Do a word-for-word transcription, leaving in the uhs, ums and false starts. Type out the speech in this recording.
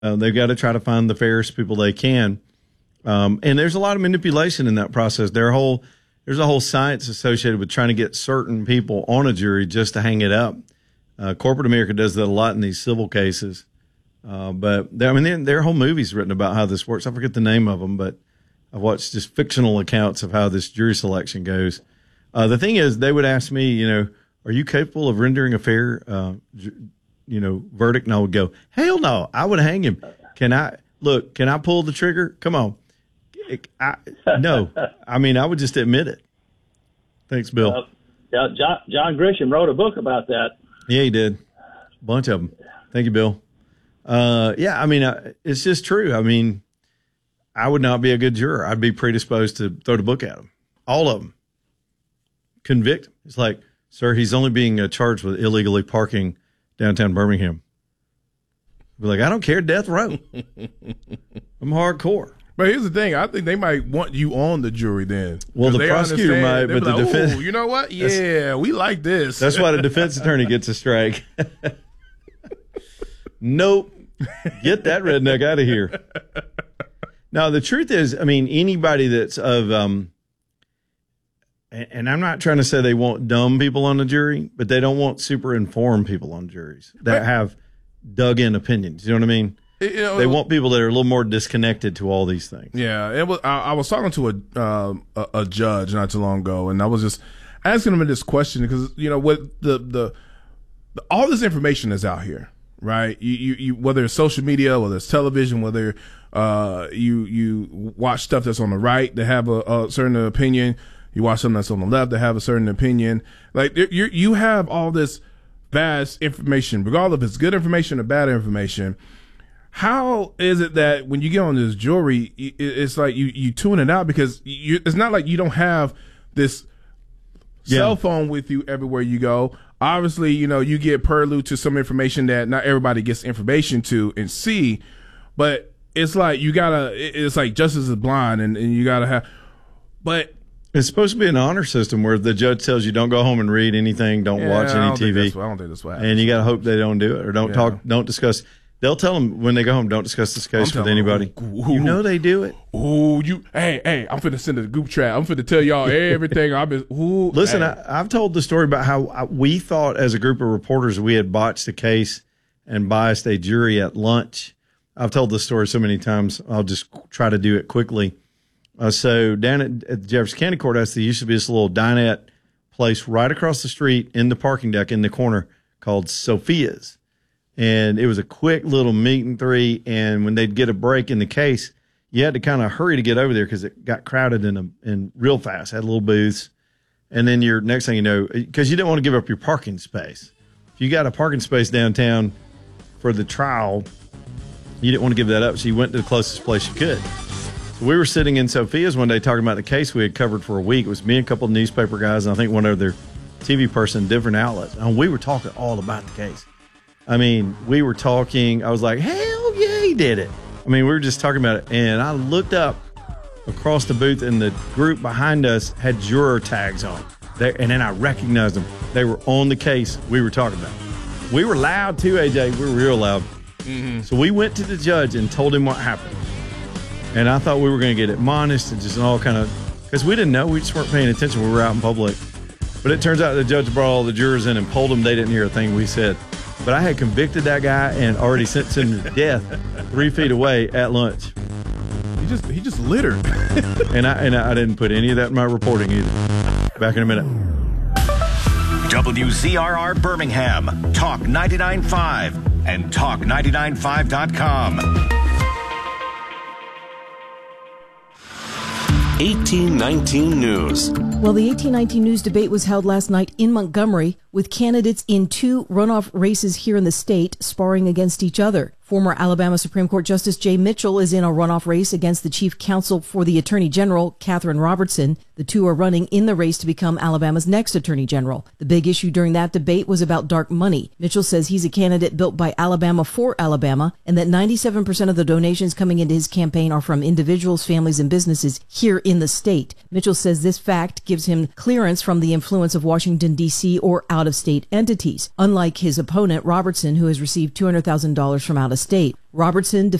Uh, they've got to try to find the fairest people they can. Um, and there's a lot of manipulation in that process. There are whole, there's a whole science associated with trying to get certain people on a jury just to hang it up. Uh, corporate America does that a lot in these civil cases. Uh, but I mean, there are whole movies written about how this works. I forget the name of them, but I've watched just fictional accounts of how this jury selection goes. Uh, the thing is, they would ask me, you know, are you capable of rendering a fair, uh, ju- you know, verdict? And I would go, hell no, I would hang him. Can I, look, can I pull the trigger? Come on. I, no, I mean, I would just admit it. Thanks, Bill. Uh, yeah, John, John Grisham wrote a book about that. Yeah, he did. A bunch of them. Thank you, Bill. Uh, yeah, I mean, uh, it's just true. I mean, I would not be a good juror. I'd be predisposed to throw the book at them. All of them. Convict. It's like, sir, he's only being uh, charged with illegally parking downtown Birmingham. Be like, I don't care, death row. I'm hardcore. But here's the thing. I think they might want you on the jury then. Well, the prosecutor might, but the like, defense. You know what? Yeah, we like this. That's why the defense attorney gets a strike. Nope. Get that redneck out of here. Now, the truth is, I mean, anybody that's of, um, and, and I'm not trying to say they want dumb people on the jury, but they don't want super informed people on juries that have dug in opinions. You know what I mean? You know, they want people that are a little more disconnected to all these things. Yeah, it was. I, I was talking to a, uh, a a judge not too long ago, and I was just asking him this question because you know what the, the the all this information is out here, right? You, you you whether it's social media, whether it's television, whether uh you you watch stuff that's on the right that have a, a certain opinion, you watch something that's on the left that have a certain opinion. Like you you have all this vast information, regardless if it's good information or bad information. How is it that when you get on this jury, it's like you, you tune it out because you, it's not like you don't have this yeah. cell phone with you everywhere you go. Obviously, you know, you get prelude to some information that not everybody gets information to and see, but it's like you gotta, it's like justice is blind and, and you gotta have, but it's supposed to be an honor system where the judge tells you don't go home and read anything, don't yeah, watch any T V. I don't think that's what happens. And you gotta hope they don't do it or don't yeah. talk, don't discuss. They'll tell them when they go home, don't discuss this case with anybody. Them, ooh, ooh, you know they do it. Ooh, you, hey, hey, I'm finna send a group chat. I'm finna tell y'all everything. I've been, ooh, Listen, hey. I, I've told the story about how we thought as a group of reporters we had botched a case and biased a jury at lunch. I've told this story so many times, I'll just try to do it quickly. Uh, so down at, at the Jefferson County Courthouse, there used to be this little dinette place right across the street in the parking deck in the corner called Sophia's. And it was a quick little meet and three. And when they'd get a break in the case, you had to kind of hurry to get over there because it got crowded in a, in real fast, had little booths. And then your next thing you know, because you didn't want to give up your parking space. If you got a parking space downtown for the trial, you didn't want to give that up. So you went to the closest place you could. So we were sitting in Sophia's one day talking about the case we had covered for a week. It was me and a couple of newspaper guys, and I think one other T V person, different outlets. And we were talking all about the case. I mean, we were talking, I was like, hell yeah, he did it. I mean, we were just talking about it. And I looked up across the booth and the group behind us had juror tags on. They, and then I recognized them. They were on the case we were talking about. We were loud too, A J. We were real loud. Mm-hmm. So we went to the judge and told him what happened. And I thought we were going to get admonished and just all kind of, because we didn't know. We just weren't paying attention. We were out in public. But it turns out the judge brought all the jurors in and polled them. They didn't hear a thing we said. But I had convicted that guy and already sentenced him to death three feet away at lunch. He just he just littered. and I and I didn't put any of that in my reporting either. Back in a minute. W Z R R Birmingham, Talk ninety-nine point five and talk ninety-nine point five dot com. eighteen nineteen News. Well, the eighteen nineteen News debate was held last night in Montgomery with candidates in two runoff races here in the state sparring against each other. Former Alabama Supreme Court Justice Jay Mitchell is in a runoff race against the chief counsel for the Attorney General, Catherine Robertson. The two are running in the race to become Alabama's next Attorney General. The big issue during that debate was about dark money. Mitchell says he's a candidate built by Alabama for Alabama and that ninety-seven percent of the donations coming into his campaign are from individuals, families, and businesses here in the state. Mitchell says this fact gives him clearance from the influence of Washington, D C or out-of-state entities, unlike his opponent, Robertson, who has received two hundred thousand dollars from out of state. Robertson